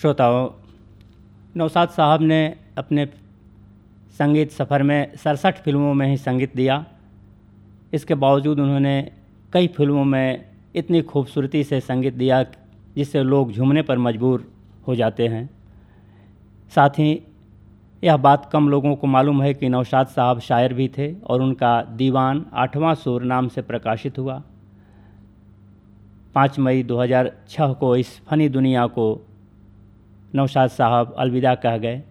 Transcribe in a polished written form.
श्रोताओं, नौशाद साहब ने अपने संगीत सफ़र में 67 फिल्मों में ही संगीत दिया। इसके बावजूद उन्होंने कई फिल्मों में इतनी खूबसूरती से संगीत दिया जिससे लोग झूमने पर मजबूर हो जाते हैं। साथ ही यह बात कम लोगों को मालूम है कि नौशाद साहब शायर भी थे और उनका दीवान 8वां सुर नाम से प्रकाशित हुआ। 5 मई 2006 को इस फ़नी दुनिया को नौशाद साहब अलविदा कह गए।